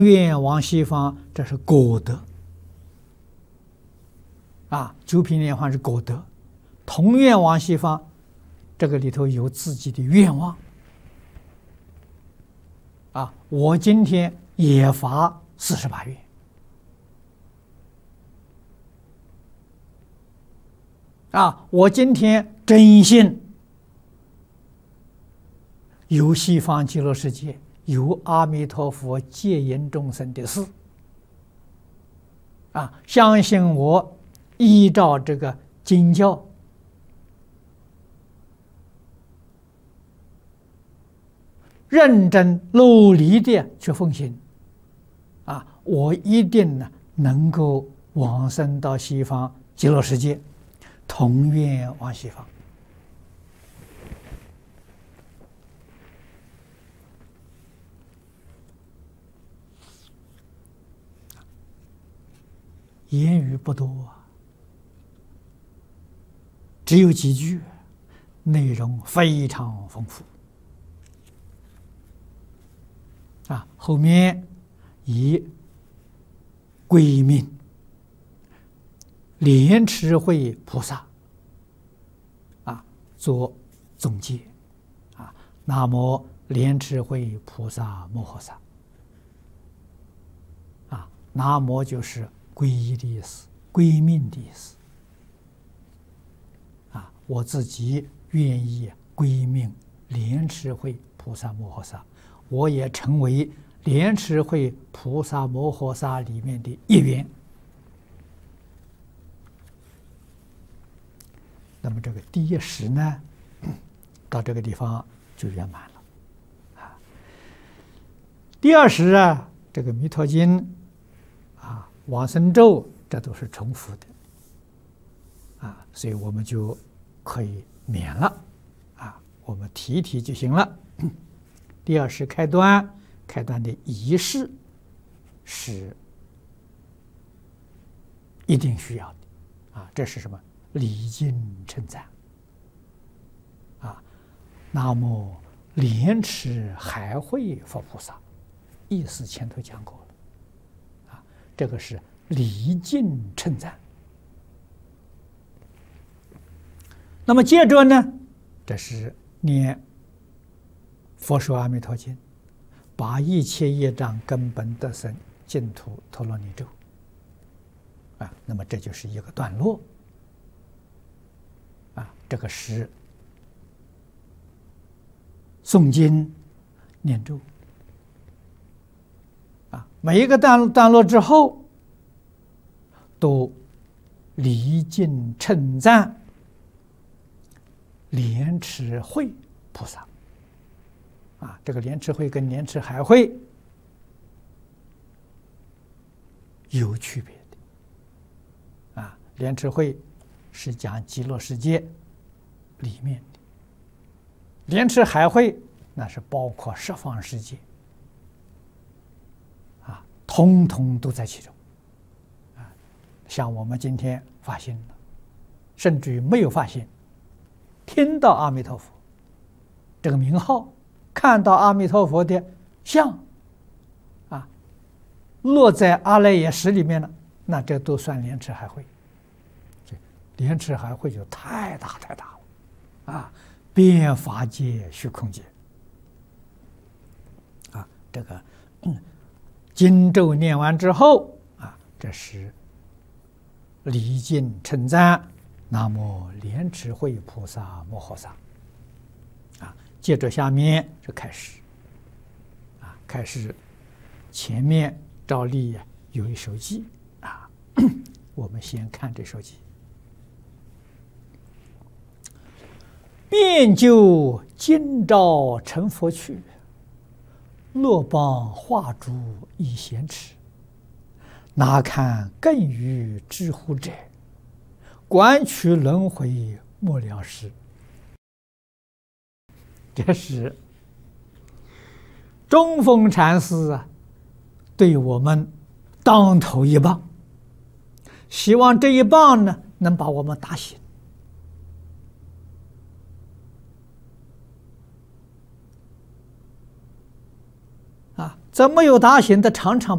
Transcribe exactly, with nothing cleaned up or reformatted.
愿往西方，这是果德啊。九品莲花是果德，同愿往西方，这个里头有自己的愿望啊。我今天也发四十八愿啊，我今天真心有西方极乐世界，有阿弥陀佛戒引众生的事啊，相信我依照这个经教认真努力的去奉行啊，我一定呢能够往生到西方极乐世界，同愿往西方。言语不多啊，只有几句，内容非常丰富啊。后面以归命莲池会菩萨啊做总结啊，南无莲池会菩萨摩诃萨啊，南无就是皈依的意思，归命的意思啊！我自己愿意归命莲池会菩萨摩诃萨，我也成为莲池会菩萨摩诃萨里面的一员。那么这个第一识呢，到这个地方就圆满了啊。第二识啊，这个弥陀经啊。往生咒，这都是重复的啊，所以我们就可以免了啊，我们提一提就行了。第二是开端，开端的仪式是一定需要的啊，这是什么？礼敬称赞啊，南无莲池海会佛菩萨，意思前头讲过了。这个是礼敬称赞。那么接着呢，这是念佛说阿弥陀经，把一切业障根本得生净土陀罗尼咒啊。那么这就是一个段落啊。这个是诵经念咒啊，每一个段段落之后，都礼敬称赞莲池会菩萨啊。这个莲池会跟莲池海会有区别的啊。莲池会是讲极乐世界里面的，莲池海会那是包括十方世界。通通都在其中啊！像我们今天发心了，甚至于没有发心，听到阿弥陀佛这个名号，看到阿弥陀佛的像啊，落在阿赖耶识里面了，那这都算莲池海会。这莲池海会就太大太大了啊！遍法界虚空界啊，这个嗯。经咒念完之后啊，这是礼敬称赞南无莲池会菩萨摩诃萨啊。接着下面就开始啊，开始前面照例有一首偈啊，我们先看这首偈：遍就今朝成佛趣，若帮画诸一贤耻，哪堪更于知乎者？观取轮回莫了时。这是中峰禅师啊，对我们当头一棒，希望这一棒呢，能把我们打醒。啊，怎么有打醒的？常常